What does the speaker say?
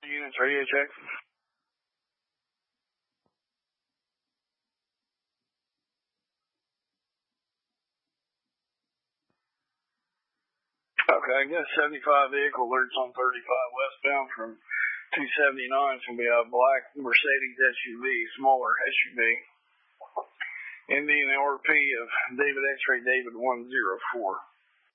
Units, radio check. Okay, I got a 75 vehicle alerts on 35 westbound from 279. It's going to be a black Mercedes SUV, smaller SUV. Indian LRP of David X-ray David 104.